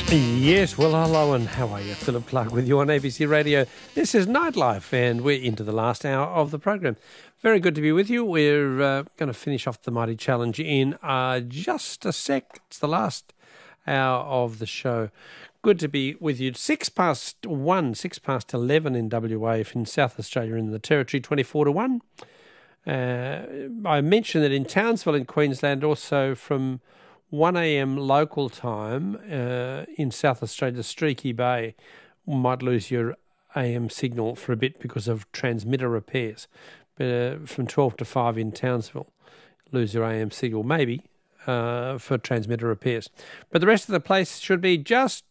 Yes, well, hello and how are you? Philip Clark with you on ABC Radio. This is Nightlife and we're into the last hour of the program. Very good to be with you. We're going to finish off the Mighty Challenge in just a sec. It's the last hour of the show. Good to be with you. 11 in WA, in South Australia in the Territory, 24-1. I mentioned that in Townsville in Queensland, also from 1 a.m. local time in South Australia, Streaky Bay might lose your AM signal for a bit because of transmitter repairs. But from 12 to 5 in Townsville, lose your AM signal, maybe, for transmitter repairs. But the rest of the place should be just